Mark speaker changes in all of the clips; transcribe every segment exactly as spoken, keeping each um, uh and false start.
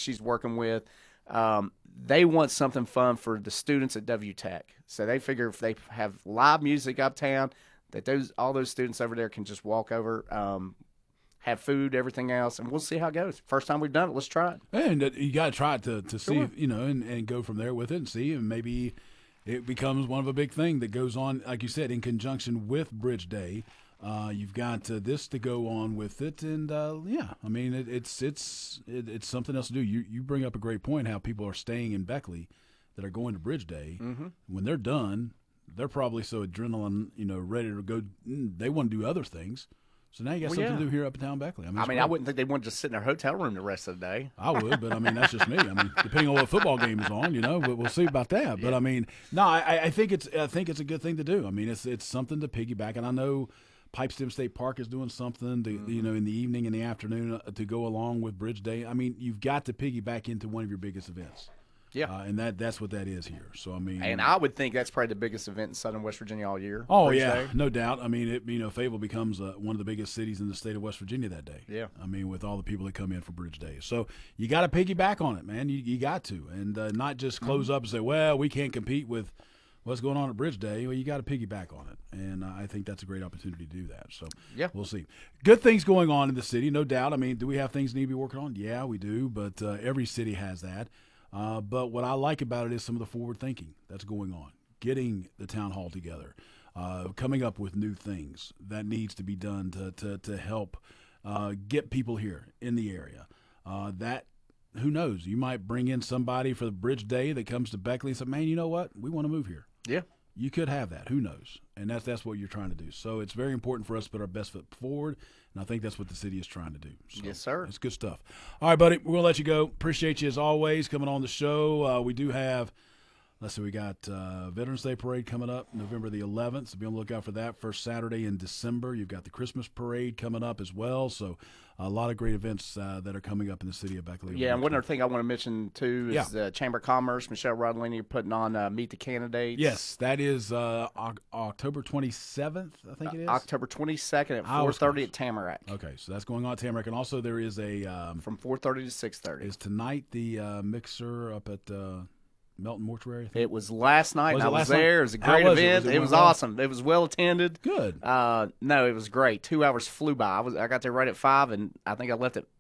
Speaker 1: she's working with, um, they want something fun for the students at W Tech. So they figure if they have live music uptown, that those all those students over there can just walk over, um, have food, everything else, and we'll see how it goes. First time we've done it, let's try it.
Speaker 2: And uh, you got to try it to, to see,
Speaker 1: Sure.
Speaker 2: you know, and, and go from there with it and see, and maybe it becomes one of a big thing that goes on, like you said, in conjunction with Bridge Day. Uh, you've got uh, this to go on with it, and uh, yeah, I mean, it, it's it's it, it's something else to do. You you bring up a great point, how people are staying in Beckley that are going to Bridge Day.
Speaker 1: Mm-hmm.
Speaker 2: When they're done, they're probably so adrenaline, you know, ready to go. They want to do other things. So now you got
Speaker 1: Well,
Speaker 2: something
Speaker 1: yeah.
Speaker 2: to do here up in town Beckley. I mean,
Speaker 1: I
Speaker 2: it's
Speaker 1: mean,
Speaker 2: great.
Speaker 1: I wouldn't think they want to just sit in their hotel room the rest of the day.
Speaker 2: I would, but I mean that's just me. I mean, depending on what football game is on, you know, but we'll see about that. But I mean, no, I, I think it's I think it's a good thing to do. I mean, it's it's something to piggyback, and I know Pipestem State Park is doing something to,
Speaker 1: Mm-hmm.
Speaker 2: you know, in the evening and the afternoon uh, to go along with Bridge Day. I mean, you've got to piggyback into one of your biggest events.
Speaker 1: Yeah.
Speaker 2: Uh, and that that's what that is here. So I mean,
Speaker 1: And I would think that's probably the biggest event in Southern West Virginia all year.
Speaker 2: Oh
Speaker 1: Bridge
Speaker 2: yeah,
Speaker 1: Day.
Speaker 2: no doubt. I mean, it, you know, Fayetteville becomes uh, one of the biggest cities in the state of West Virginia that day.
Speaker 1: Yeah.
Speaker 2: I mean, with all the people that come in for Bridge Day, so you got to piggyback on it, man. You you got to, and uh, not just close up and say, well, we can't compete with what's going on at Bridge Day. Well, you got to piggyback on it, and uh, I think that's a great opportunity to do that. So
Speaker 1: Yeah.
Speaker 2: we'll see. Good things going on in the city, no doubt. I mean, do we have things that need to be working on? Yeah, we do, but uh, every city has that. Uh, but what I like about it is some of the forward thinking that's going on, getting the town hall together, uh, coming up with new things that needs to be done to to, to help uh, get people here in the area. Uh, that who knows? You might bring in somebody for the Bridge Day that comes to Beckley and say, "Man, you know what? We want to move here."
Speaker 1: Yeah.
Speaker 2: You could have that. Who knows? And that's that's what you're trying to do. So it's very important for us to put our best foot forward, and I think that's what the city is trying to do. So
Speaker 1: Yes, sir.
Speaker 2: It's good stuff. All right, buddy, we're going to let you go. Appreciate you as always coming on the show. Uh, we do have, let's see, we got uh, Veterans Day Parade coming up November the eleventh, so be on the lookout for that. First Saturday in December. You've got the Christmas Parade coming up as well, so a lot of great events uh, that are coming up in the city of Beckley.
Speaker 1: Yeah, and one other thing I want to mention, too, is
Speaker 2: Yeah.
Speaker 1: the Chamber of Commerce, Michelle Rodlini, putting on uh, Meet the Candidates.
Speaker 2: Yes, that is uh, o- October twenty-seventh, I think it is.
Speaker 1: October twenty-second at
Speaker 2: I
Speaker 1: four
Speaker 2: was
Speaker 1: thirty
Speaker 2: close.
Speaker 1: at Tamarack.
Speaker 2: Okay, so that's going on at Tamarack. And also there is a um, –
Speaker 1: From four thirty to six thirty.
Speaker 2: is tonight the uh, mixer up at uh, Melton Mortuary? I think?
Speaker 1: It was last night,
Speaker 2: Was
Speaker 1: and
Speaker 2: it
Speaker 1: I was
Speaker 2: last night?
Speaker 1: there. It was a
Speaker 2: How
Speaker 1: great
Speaker 2: was it?
Speaker 1: event.
Speaker 2: Was
Speaker 1: It
Speaker 2: it
Speaker 1: was,
Speaker 2: one well?
Speaker 1: awesome. It was well attended.
Speaker 2: Good.
Speaker 1: Uh, no, it was great. Two hours flew by. I was I got there right at five, and I think I left at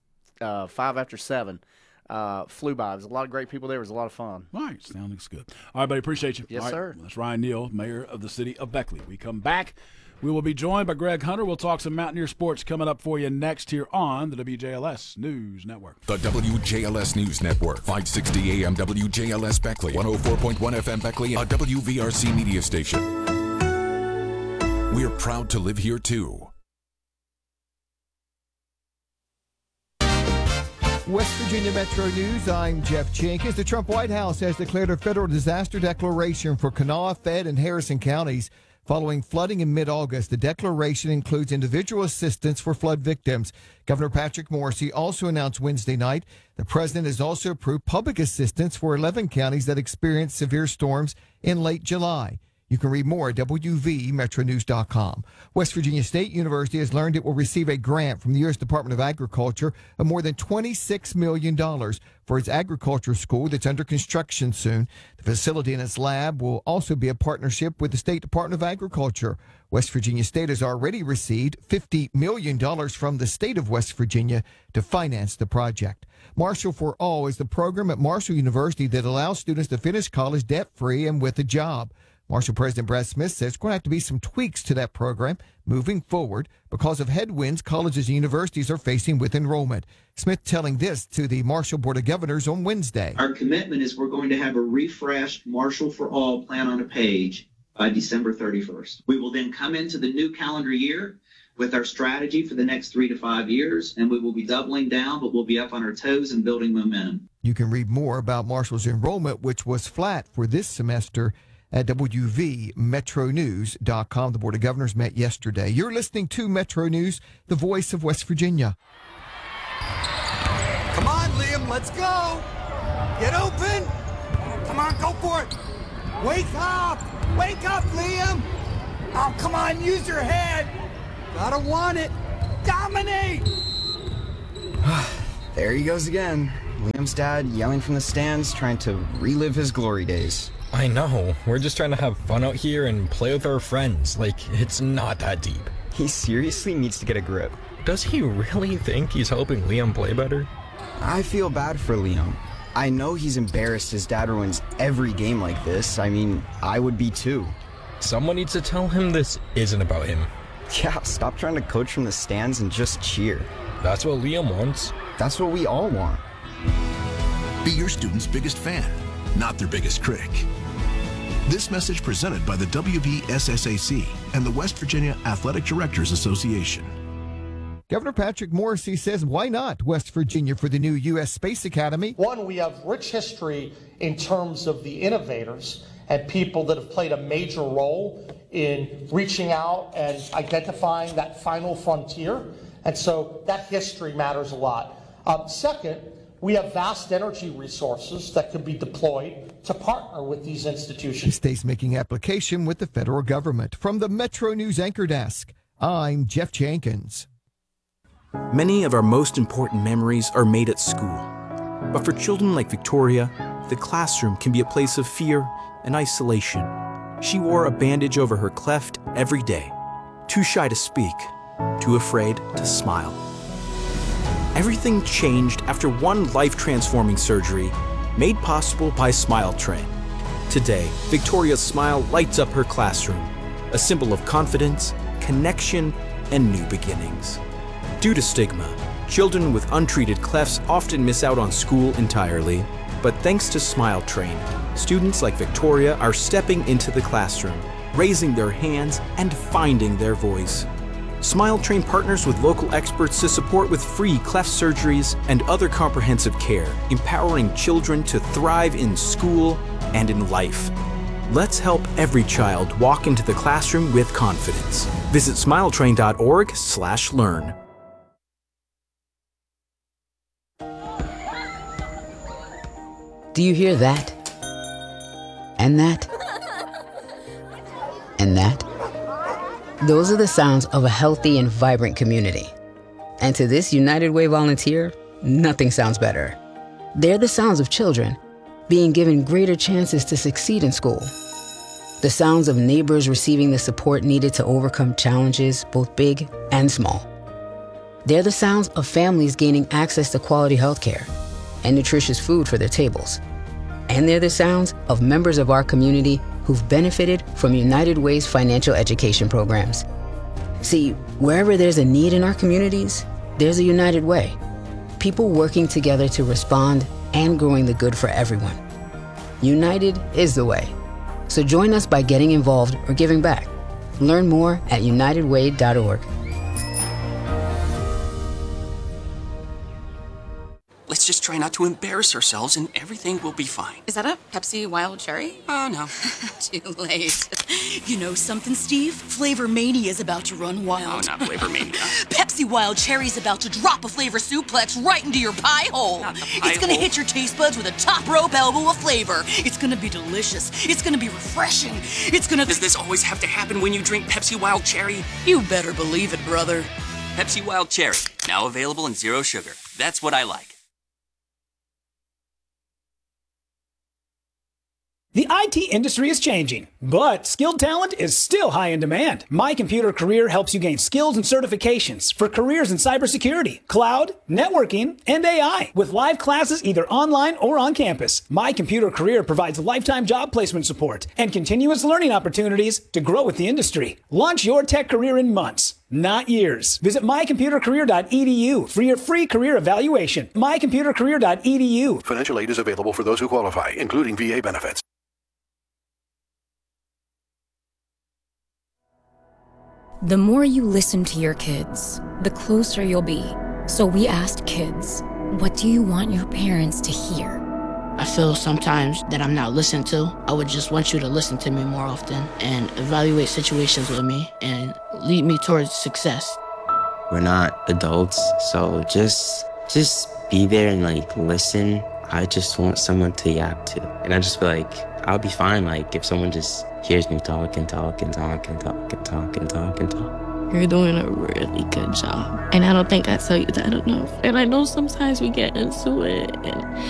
Speaker 1: uh, five after seven. Uh, flew by. There's a lot of great people there. It was a lot of fun.
Speaker 2: All right, sounds good. All right, buddy, appreciate you.
Speaker 1: Yes,
Speaker 2: All right,
Speaker 1: sir.
Speaker 2: That's Ryan Neal, mayor of the city of Beckley. We come back. We will be joined by Greg Hunter. We'll talk some Mountaineer sports coming up for you next here on the W J L S News Network.
Speaker 3: The W J L S News Network, five sixty A M W J L S Beckley, one oh four point one F M Beckley, a W V R C media station. We're proud to live here, too.
Speaker 4: West Virginia Metro News, I'm Jeff Jenkins. The Trump White House has declared a federal disaster declaration for Kanawha, Fayette, and Harrison counties following flooding in mid-August. The declaration includes individual assistance for flood victims. Governor Patrick Morrisey also announced Wednesday night the president has also approved public assistance for eleven counties that experienced severe storms in late July. You can read more at W V metro news dot com. West Virginia State University has learned it will receive a grant from the U S Department of Agriculture of more than twenty-six million dollars for its agriculture school that's under construction soon. The facility and its lab will also be a partnership with the State Department of Agriculture. West Virginia State has already received fifty million dollars from the state of West Virginia to finance the project. Marshall for All is the program at Marshall University that allows students to finish college debt-free and with a job. Marshall President Brad Smith says there's going to have to be some tweaks to that program moving forward because of headwinds colleges and universities are facing with enrollment. Smith telling this to the Marshall Board of Governors on Wednesday.
Speaker 5: Our commitment is we're going to have a refreshed Marshall for All plan on a page by December thirty-first. We will then come into the new calendar year with our strategy for the next three to five years, and we will be doubling down, but we'll be up on our toes and building momentum.
Speaker 4: You can read more about Marshall's enrollment, which was flat for this semester, at W V metro news dot com. The Board of Governors met yesterday. You're listening to Metro News, the voice of West Virginia.
Speaker 6: Come on, Liam, let's go. Get open. Come on, go for it. Wake up. Wake up, Liam. Oh, come on, use your head. Gotta want it. Dominate.
Speaker 7: There he goes again. Liam's dad yelling from the stands, trying to relive his glory days.
Speaker 8: I know. We're just trying to have fun out here and play with our friends. Like, it's not that deep.
Speaker 7: He seriously needs to get a grip.
Speaker 8: Does he really think he's helping Liam play better?
Speaker 7: I feel bad for Liam. I know he's embarrassed his dad ruins every game like this. I mean, I would be too.
Speaker 8: Someone needs to tell him this isn't about him.
Speaker 7: Yeah, stop trying to coach from the stands and just cheer.
Speaker 8: That's what Liam wants.
Speaker 7: That's what we all want.
Speaker 9: Be your student's biggest fan, not their biggest critic. This message presented by the W V S S A C and the West Virginia Athletic Directors Association.
Speaker 4: Governor Patrick Morrisey says, why not West Virginia for the new U S Space Academy?
Speaker 10: One, we have rich history in terms of the innovators and people that have played a major role in reaching out and identifying that final frontier. And so that history matters a lot. Um, second, we have vast energy resources that could be deployed to partner with these institutions.
Speaker 4: The state's making application with the federal government. From the Metro News Anchor Desk, I'm Jeff Jenkins.
Speaker 11: Many of our most important memories are made at school. But for children like Victoria, the classroom can be a place of fear and isolation. She wore a bandage over her cleft every day, too shy to speak, too afraid to smile. Everything changed after one life-transforming surgery made possible by Smile Train. Today, Victoria's smile lights up her classroom, a symbol of confidence, connection, and new beginnings. Due to stigma, children with untreated clefts often miss out on school entirely. But thanks to Smile Train, students like Victoria are stepping into the classroom, raising their hands, and finding their voice. Smile Train partners with local experts to support with free cleft surgeries and other comprehensive care, empowering children to thrive in school and in life. Let's help every child walk into the classroom with confidence. Visit smiletrain dot org slash learn.
Speaker 12: Do you hear that? And that? And that? Those are the sounds of a healthy and vibrant community. And to this United Way volunteer, nothing sounds better. They're the sounds of children being given greater chances to succeed in school. The sounds of neighbors receiving the support needed to overcome challenges, both big and small. They're the sounds of families gaining access to quality healthcare and nutritious food for their tables. And they're the sounds of members of our community who've benefited from United Way's financial education programs. See, wherever there's a need in our communities, there's a United Way. People working together to respond and growing the good for everyone. United is the way. So join us by getting involved or giving back. Learn more at united way dot org.
Speaker 13: Let's just try not to embarrass ourselves and everything will be fine.
Speaker 14: Is that a Pepsi Wild Cherry?
Speaker 13: Oh, no.
Speaker 14: Too late. You know something, Steve? Flavor Mania's about to run wild.
Speaker 13: No, not Flavor Mania.
Speaker 14: Pepsi Wild Cherry's about to drop a flavor suplex right into your pie hole.
Speaker 13: Not the pie
Speaker 14: it's gonna
Speaker 13: hole.
Speaker 14: hit your taste buds with a top rope elbow of flavor. It's gonna be delicious. It's gonna be refreshing. It's gonna...
Speaker 13: Does this always have to happen when you drink Pepsi Wild Cherry?
Speaker 14: You better believe it, brother.
Speaker 13: Pepsi Wild Cherry, now available in zero sugar. That's what I like.
Speaker 15: The I T industry is changing, but skilled talent is still high in demand. My Computer Career helps you gain skills and certifications for careers in cybersecurity, cloud, networking, and A I, with live classes either online or on campus. My Computer Career provides lifetime job placement support and continuous learning opportunities to grow with the industry. Launch your tech career in months, not years. Visit my computer career dot e d u for your free career evaluation. my computer career dot e d u.
Speaker 9: Financial aid is available for those who qualify, including V A benefits.
Speaker 16: The more you listen to your kids, the closer you'll be. So we asked kids, what do you want your parents to hear?
Speaker 17: I feel sometimes that I'm not listened to. I would just want you to listen to me more often and evaluate situations with me and lead me towards success.
Speaker 18: We're not adults, so just just be there and like listen. I just want someone to yap to. And I just feel like I'll be fine like if someone just hears me talk and talk and talk and talk and talk and talk and talk.
Speaker 19: You're doing a really good job. And I don't think I tell you that enough. And I know sometimes we get into it and